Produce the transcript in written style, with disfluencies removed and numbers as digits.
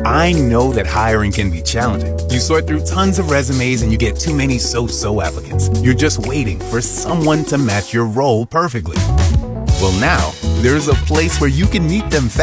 I know that hiring can be challenging. You sort through tons of resumes and you get too many so-so applicants. You're just waiting for someone to match your role perfectly. Well, now, there's a place where you can meet them fast